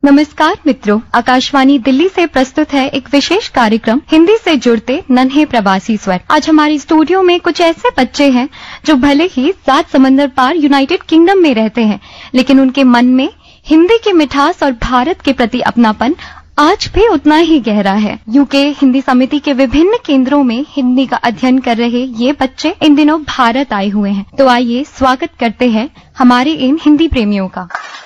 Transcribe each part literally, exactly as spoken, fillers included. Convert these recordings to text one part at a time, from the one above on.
नमस्कार मित्रों, आकाशवाणी दिल्ली से प्रस्तुत है एक विशेष कार्यक्रम हिंदी से जुड़ते नन्हे प्रवासी स्वर। आज हमारे स्टूडियो में कुछ ऐसे बच्चे हैं जो भले ही सात समंदर पार यूनाइटेड किंगडम में रहते हैं, लेकिन उनके मन में हिंदी की मिठास और भारत के प्रति अपनापन आज भी उतना ही गहरा है। यूके हिंदी समिति के विभिन्न केंद्रों में हिंदी का अध्ययन कर रहे ये बच्चे इन दिनों भारत आए हुए हैं। तो आइए स्वागत करते हैं हमारे इन हिंदी प्रेमियों का।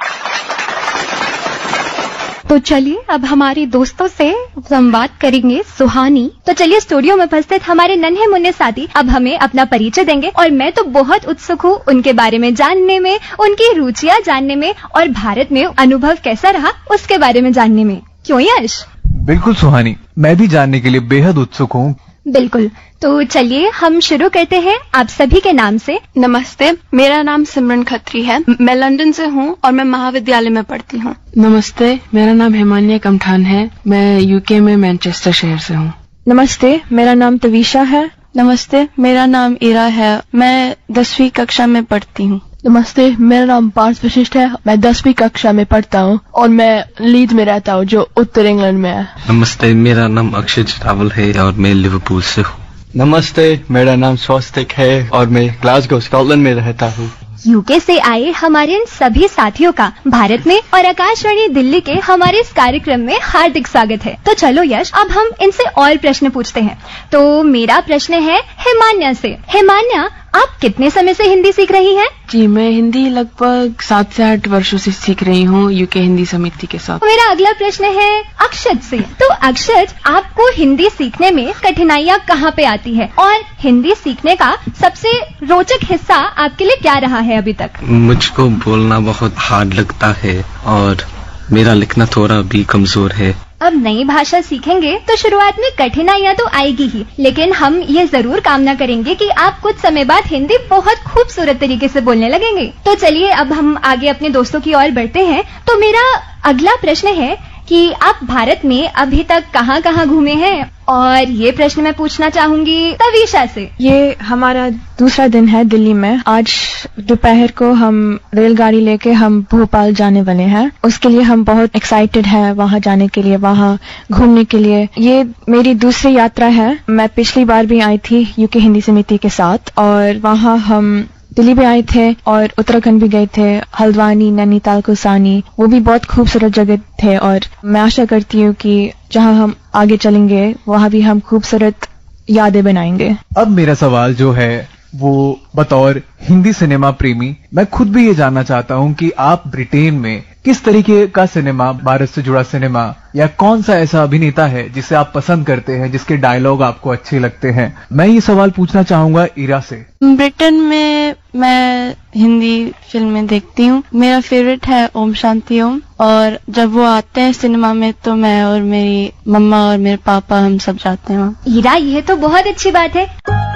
तो चलिए अब हमारे दोस्तों से संवाद करेंगे सुहानी। तो चलिए स्टूडियो में उपस्थित हमारे नन्हे मुन्ने साथी अब हमें अपना परिचय देंगे और मैं तो बहुत उत्सुक हूँ उनके बारे में जानने में, उनकी रुचियाँ जानने में और भारत में अनुभव कैसा रहा उसके बारे में जानने में। क्यों यश? बिल्कुल सुहानी, मैं भी जानने के लिए बेहद उत्सुक हूँ। बिल्कुल, तो चलिए हम शुरू करते हैं आप सभी के नाम से। नमस्ते, मेरा नाम सिमरन खत्री है। मैं लंदन से हूँ और मैं महाविद्यालय में पढ़ती हूँ। नमस्ते, मेरा नाम हिमान्या कमठान है। मैं यूके में मैनचेस्टर शहर से हूँ। नमस्ते, मेरा नाम तवीशा है। नमस्ते, मेरा नाम इरा है। मैं दसवीं कक्षा में पढ़ती हूँ। नमस्ते, मेरा नाम पार्थ वशिष्ठ है। मैं दसवीं कक्षा में पढ़ता हूँ और मैं लीड्स में रहता हूँ जो उत्तर इंग्लैंड में है। नमस्ते, मेरा नाम अक्षय रावल है और मैं लिवरपूल से हूँ। नमस्ते, मेरा नाम स्वस्तिक है और मैं ग्लासगो स्कॉटलैंड में रहता हूँ। यूके से आए हमारे इन सभी साथियों का भारत में और आकाशवाणी दिल्ली के हमारे इस कार्यक्रम में हार्दिक स्वागत है। तो चलो यश, अब हम इनसे और प्रश्न पूछते हैं। तो मेरा प्रश्न है हिमान्या से। हिमान्या, आप कितने समय से हिंदी सीख रही हैं? जी, मैं हिंदी लगभग सात से आठ वर्षों से सीख रही हूँ यूके हिंदी समिति के साथ। मेरा अगला प्रश्न है अक्षत से। तो अक्षत, आपको हिंदी सीखने में कठिनाइयाँ कहाँ पे आती है और हिंदी सीखने का सबसे रोचक हिस्सा आपके लिए क्या रहा है अभी तक? मुझको बोलना बहुत हार्ड लगता है और मेरा लिखना थोड़ा भी कमजोर है। अब नई भाषा सीखेंगे तो शुरुआत में कठिनाइयाँ तो आएगी ही, लेकिन हम ये जरूर कामना करेंगे कि आप कुछ समय बाद हिंदी बहुत खूबसूरत तरीके से बोलने लगेंगे। तो चलिए अब हम आगे अपने दोस्तों की ओर बढ़ते हैं। तो मेरा अगला प्रश्न है कि आप भारत में अभी तक कहाँ कहाँ घूमे हैं, और ये प्रश्न मैं पूछना चाहूंगी तवीशा से। ये हमारा दूसरा दिन है दिल्ली में। आज दोपहर को हम रेलगाड़ी लेके हम भोपाल जाने वाले हैं। उसके लिए हम बहुत एक्साइटेड हैं वहाँ जाने के लिए, वहाँ घूमने के लिए। ये मेरी दूसरी यात्रा है। मैं पिछली बार भी आई थी यूके हिंदी समिति के साथ और वहाँ हम दिल्ली भी आए थे और उत्तराखंड भी गए थे, हल्द्वानी, नैनीताल, कुसानी। वो भी बहुत खूबसूरत जगह थे और मैं आशा करती हूँ कि जहाँ हम आगे चलेंगे वहाँ भी हम खूबसूरत यादें बनाएंगे। अब मेरा सवाल जो है वो बतौर हिंदी सिनेमा प्रेमी, मैं खुद भी ये जानना चाहता हूँ कि आप ब्रिटेन में किस तरीके का सिनेमा, भारत से जुड़ा सिनेमा या कौन सा ऐसा अभिनेता है जिसे आप पसंद करते हैं, जिसके डायलॉग आपको अच्छे लगते हैं? मैं ये सवाल पूछना चाहूंगा इरा से। ब्रिटेन में मैं हिंदी फिल्में देखती हूँ। मेरा फेवरेट है ओम शांति ओम, और जब वो आते हैं सिनेमा में तो मैं और मेरी मम्मा और मेरे पापा हम सब जाते हैं। ईरा, ये तो बहुत अच्छी बात है।